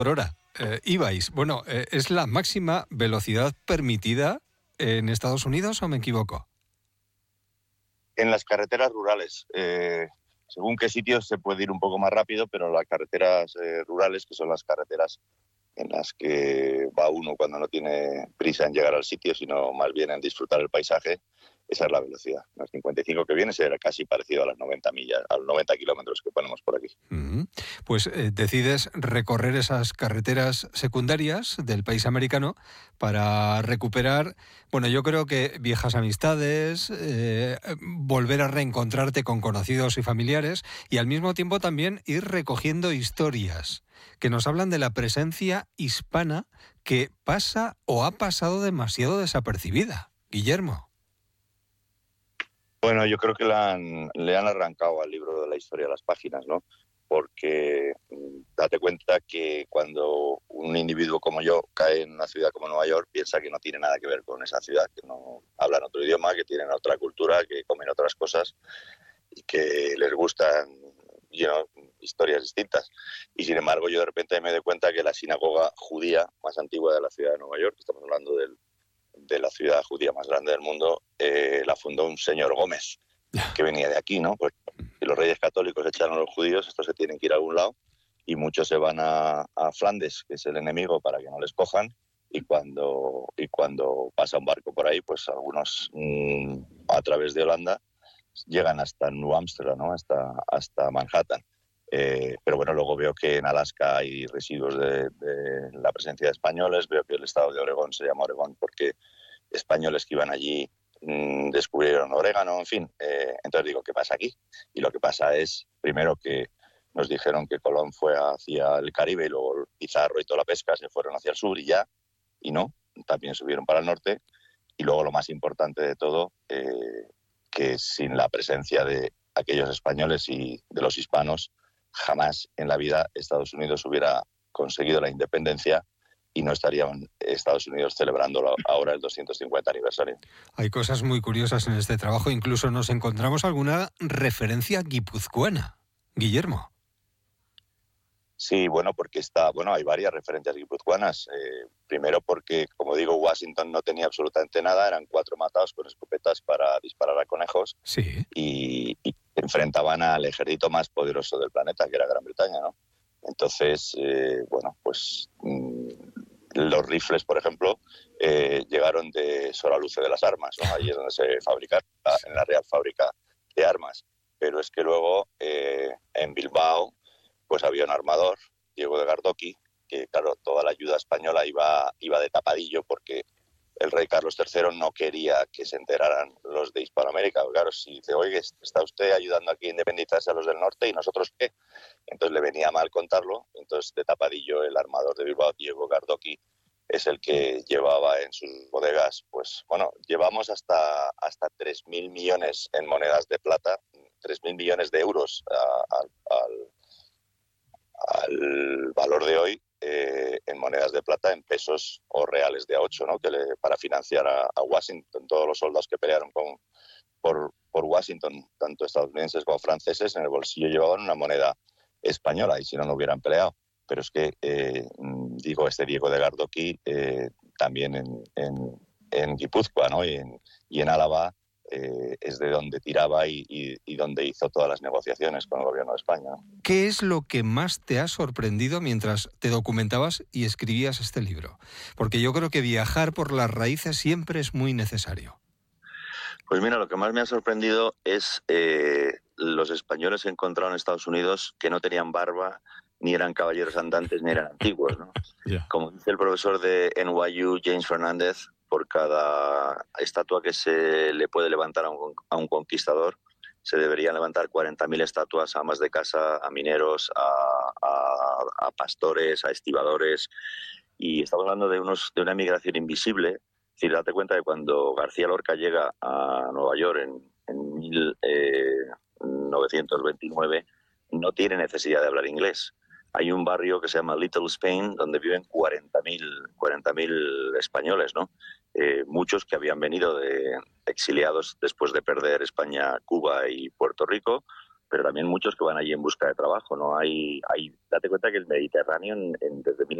por hora. Ibais, bueno, ¿es la máxima velocidad permitida en Estados Unidos o me equivoco? En las carreteras rurales, según qué sitios se puede ir un poco más rápido, pero las carreteras rurales, que son las carreteras en las que va uno cuando no tiene prisa en llegar al sitio, sino más bien en disfrutar el paisaje, esa es la velocidad. Las 55 que viene será casi parecido a las 90 millas, a los 90 kilómetros que ponemos por aquí. Pues decides recorrer esas carreteras secundarias del país americano para recuperar, bueno, yo creo que viejas amistades, volver a reencontrarte con conocidos y familiares y al mismo tiempo también ir recogiendo historias que nos hablan de la presencia hispana que pasa o ha pasado demasiado desapercibida. Guillermo. Bueno, yo creo que le han arrancado al libro de la historia las páginas, ¿no? Porque date cuenta que cuando un individuo como yo cae en una ciudad como Nueva York, piensa que no tiene nada que ver con esa ciudad, que no hablan otro idioma, que tienen otra cultura, que comen otras cosas y que les gustan historias distintas. Y sin embargo, yo de repente me doy cuenta que la sinagoga judía más antigua de la ciudad de Nueva York, estamos hablando de la ciudad judía más grande del mundo, la fundó un señor Gómez, que venía de aquí, ¿no? Pues si los reyes católicos echaron a los judíos, estos se tienen que ir a algún lado, y muchos se van a Flandes, que es el enemigo, para que no les cojan, y cuando pasa un barco por ahí, pues algunos a través de Holanda llegan hasta New Amsterdam, ¿no? hasta Manhattan. Pero bueno, luego veo que en Alaska hay residuos de la presencia de españoles, veo que el estado de Oregón se llama Oregón porque españoles que iban allí descubrieron orégano, en fin. Entonces digo, ¿qué pasa aquí? Y lo que pasa es, primero, que nos dijeron que Colón fue hacia el Caribe y luego Pizarro y toda la pesca se fueron hacia el sur y ya, y no, también subieron para el norte. Y luego lo más importante de todo, que sin la presencia de aquellos españoles y de los hispanos, jamás en la vida Estados Unidos hubiera conseguido la independencia y no estarían Estados Unidos celebrando ahora el 250 aniversario. Hay cosas muy curiosas en este trabajo, incluso nos encontramos alguna referencia guipuzcoana. Guillermo. Sí, bueno, porque hay varias referencias guipuzcoanas. Primero porque, como digo, Washington no tenía absolutamente nada, eran 4 matados con escopetas para disparar a conejos. Sí. Y enfrentaban al ejército más poderoso del planeta, que era Gran Bretaña, ¿no? Entonces, los rifles, por ejemplo, llegaron de Soraluce de las Armas, ¿no? Ahí es donde se fabricaron, en la Real Fábrica de Armas. Pero es que luego, en Bilbao, pues había un armador, Diego de Gardoqui, que claro, toda la ayuda española iba de tapadillo porque el rey Carlos III no quería que se enteraran los de Hispanoamérica. Claro, si dice, oye, está usted ayudando aquí a independizarse a los del norte y nosotros qué, entonces le venía mal contarlo. Entonces, de tapadillo, el armador de Bilbao, Diego Gardoqui, es el que llevaba en sus bodegas, pues bueno, llevamos hasta 3.000 millones en monedas de plata, 3.000 millones de euros al valor de hoy, en monedas de plata, en pesos o reales de A8, ¿no? Para financiar a Washington. Todos los soldados que pelearon por Washington, tanto estadounidenses como franceses, en el bolsillo llevaban una moneda española, y si no, no hubieran peleado. Pero es que, este Diego de Gardoqui, también en Guipúzcoa, ¿no? y en Álava, es de donde tiraba y donde hizo todas las negociaciones con el gobierno de España, ¿no? ¿Qué es lo que más te ha sorprendido mientras te documentabas y escribías este libro? Porque yo creo que viajar por las raíces siempre es muy necesario. Pues mira, lo que más me ha sorprendido es los españoles que encontraron en Estados Unidos que no tenían barba, ni eran caballeros andantes, ni eran antiguos, ¿no? Yeah. Como dice el profesor de NYU, James Fernández, por cada estatua que se le puede levantar a un conquistador, se deberían levantar 40.000 estatuas a amas de casa, a mineros, a pastores, a estibadores. Y estamos hablando de una migración invisible. Es decir, date cuenta de cuando García Lorca llega a Nueva York en 1929, no tiene necesidad de hablar inglés. Hay un barrio que se llama Little Spain, donde viven 40.000 españoles, ¿no? Muchos que habían venido exiliados después de perder España, Cuba y Puerto Rico, pero también muchos que van allí en busca de trabajo, ¿no? Date cuenta que el Mediterráneo desde